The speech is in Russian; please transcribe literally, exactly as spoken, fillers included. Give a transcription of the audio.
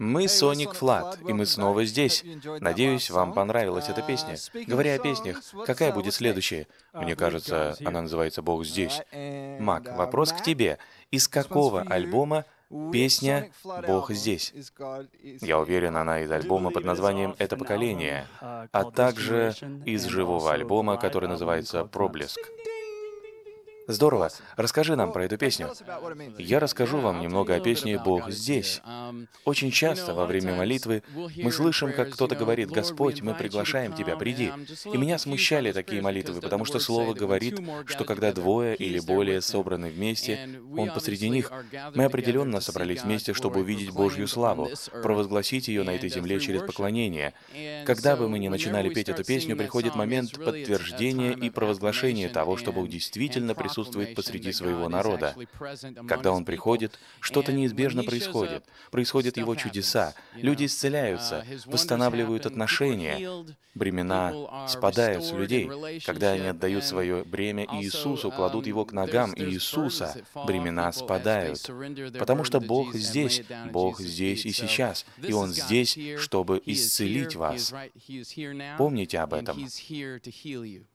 Мы Sonic Flat, и мы снова здесь. Надеюсь, вам понравилась эта песня. Говоря о песнях, какая будет следующая? Мне кажется, она называется «Бог здесь». Мак, вопрос к тебе. Из какого альбома песня «Бог здесь»? Я уверен, она из альбома под названием «Это поколение», а также из живого альбома, который называется «Проблеск». Здорово. Расскажи нам про эту песню. Я расскажу вам немного о песне «Бог здесь». Очень часто во время молитвы мы слышим, как кто-то говорит: «Господь, мы приглашаем Тебя, приди». И меня смущали такие молитвы, потому что Слово говорит, что когда двое или более собраны вместе, Он посреди них. Мы определенно собрались вместе, чтобы увидеть Божью славу, провозгласить ее на этой земле через поклонение. Когда бы мы ни начинали петь эту песню, приходит момент подтверждения и провозглашения того, что Бог действительно присутствует посреди своего народа. Когда Он приходит, что-то неизбежно происходит. Происходят Его чудеса. Люди исцеляются, восстанавливают отношения. Бремена спадают с людей. Когда они отдают свое бремя Иисусу, кладут его к ногам Иисуса, бремена спадают. Потому что Бог здесь, Бог здесь и сейчас, и Он здесь, чтобы исцелить вас. Помните об этом.